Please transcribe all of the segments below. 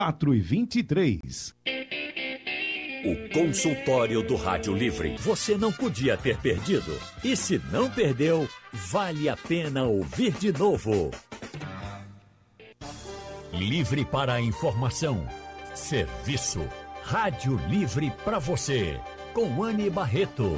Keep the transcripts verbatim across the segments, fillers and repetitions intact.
quatro e vinte e três. O consultório do Rádio Livre. Você não podia ter perdido. E se não perdeu, vale a pena ouvir de novo. Livre para a informação. Serviço. Rádio Livre para você. Com Anne Barreto.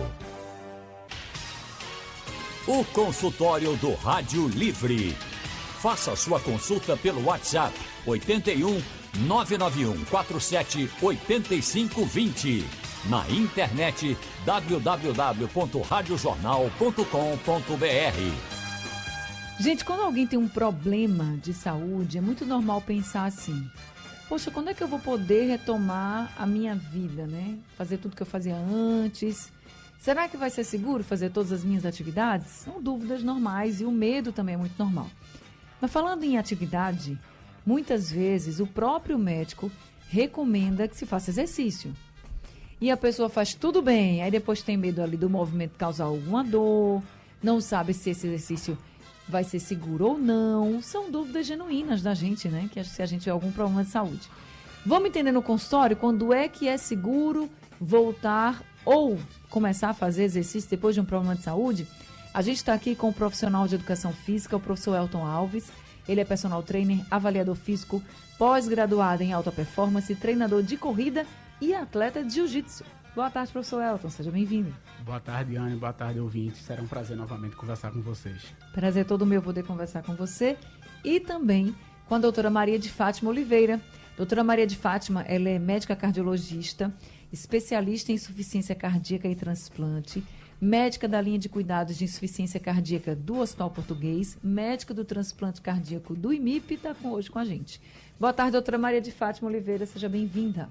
O consultório do Rádio Livre. Faça sua consulta pelo WhatsApp oitenta e um, nove nove um quatro sete, oito cinco dois zero. Na internet w w w ponto rádio jornal ponto com ponto b r. Gente, quando alguém tem um problema de saúde, é muito normal pensar assim: poxa, quando é que eu vou poder retomar a minha vida, né? Fazer tudo que eu fazia antes. Será que vai ser seguro fazer todas as minhas atividades? São dúvidas normais e o medo também é muito normal. Mas falando em atividade, muitas vezes o próprio médico recomenda que se faça exercício. E a pessoa faz tudo bem, aí depois tem medo ali do movimento causar alguma dor, não sabe se esse exercício vai ser seguro ou não. São dúvidas genuínas da gente, né? Que se a gente tiver algum problema de saúde. Vamos entender no consultório quando é que é seguro voltar ou começar a fazer exercício depois de um problema de saúde? A gente está aqui com o profissional de educação física, o professor Elton Alves. Ele é personal trainer, avaliador físico, pós-graduado em alta performance, treinador de corrida e atleta de jiu-jitsu. Boa tarde, professor Elton. Seja bem-vindo. Boa tarde, Anne. Boa tarde, ouvintes. Será um prazer novamente conversar com vocês. Prazer todo meu poder conversar com você e também com a doutora Maria de Fátima Oliveira. Doutora Maria de Fátima, ela é médica cardiologista, especialista em insuficiência cardíaca e transplante, médica da linha de cuidados de insuficiência cardíaca do Hospital Português, médica do transplante cardíaco do I M I P, está hoje com a gente. Boa tarde, doutora Maria de Fátima Oliveira, seja bem-vinda.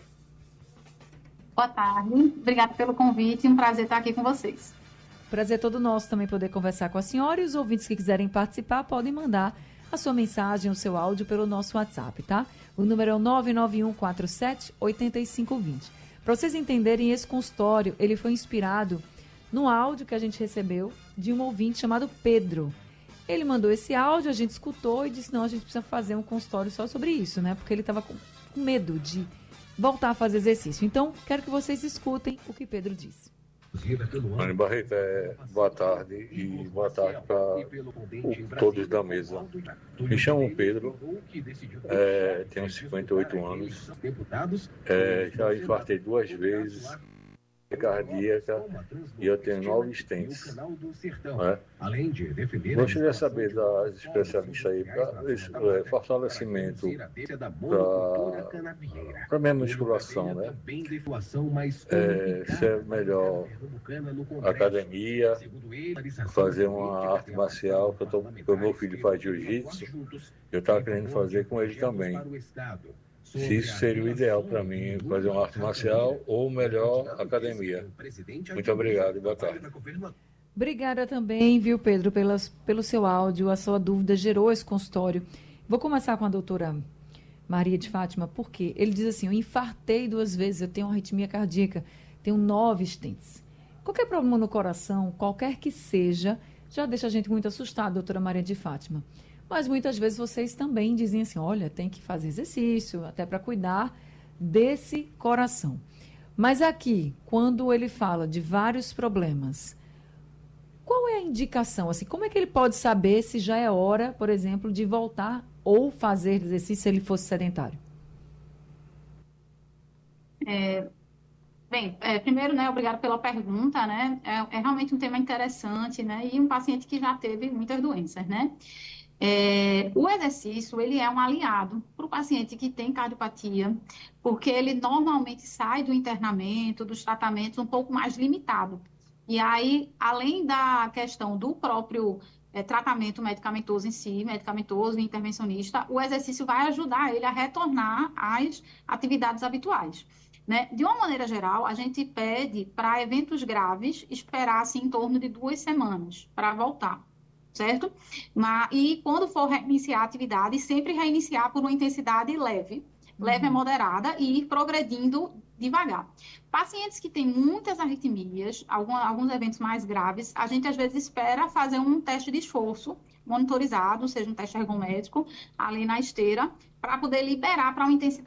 Boa tarde, obrigada pelo convite, um prazer estar aqui com vocês. Prazer todo nosso também poder conversar com a senhora, e os ouvintes que quiserem participar podem mandar a sua mensagem, o seu áudio pelo nosso WhatsApp, tá? O número é o nove nove um quatro sete, oito cinco dois zero. Para vocês entenderem, esse consultório, ele foi inspirado no áudio que a gente recebeu de um ouvinte chamado Pedro. Ele mandou esse áudio, a gente escutou e disse, não, a gente precisa fazer um consultório só sobre isso, né? Porque ele estava com medo de voltar a fazer exercício. Então, quero que vocês escutem o que Pedro disse. Anne Barreto, é, boa tarde e boa tarde para todos da mesa. Me chamo Pedro, é, tenho cinquenta e oito anos, é, já infartei duas vezes, cardíaca, e eu tenho nove stents. Né? Gostaria de saber das especialistas aí para é, fortalecimento para minha musculação, né? É, se é melhor academia, fazer uma arte marcial, que eu tô, porque o meu filho faz jiu-jitsu, eu estava querendo fazer com ele também. Se isso seria o ideal para mim, fazer uma arte marcial ou melhor, academia. Muito obrigado e boa tarde. Obrigada também, viu, Pedro, pelas, pelo seu áudio. A sua dúvida gerou esse consultório. Vou começar com a doutora Maria de Fátima, porque ele diz assim, eu infartei duas vezes, eu tenho uma arritmia cardíaca, tenho nove stents. Qualquer problema no coração, qualquer que seja, já deixa a gente muito assustada, doutora Maria de Fátima. Mas muitas vezes vocês também dizem assim, olha, tem que fazer exercício, até para cuidar desse coração. Mas aqui, quando ele fala de vários problemas, qual é a indicação? Assim, como é que ele pode saber se já é hora, por exemplo, de voltar ou fazer exercício se ele fosse sedentário? É, bem, é, primeiro, né, obrigado pela pergunta, né? É, é realmente um tema interessante, né? E um paciente que já teve muitas doenças, né? É, o exercício, ele é um aliado para o paciente que tem cardiopatia, porque ele normalmente sai do internamento, dos tratamentos um pouco mais limitado. E aí, além da questão do próprio é, tratamento medicamentoso em si, medicamentoso e intervencionista, o exercício vai ajudar ele a retornar às atividades habituais. Né? De uma maneira geral, a gente pede para eventos graves esperar assim, em torno de duas semanas para voltar. Certo? Mas, e quando for reiniciar a atividade, sempre reiniciar por uma intensidade leve, uhum. leve a moderada e ir progredindo devagar. Pacientes que têm muitas arritmias, algum, alguns eventos mais graves, a gente às vezes espera fazer um teste de esforço monitorizado, seja um teste ergométrico, ali na esteira, para poder liberar para uma intensidade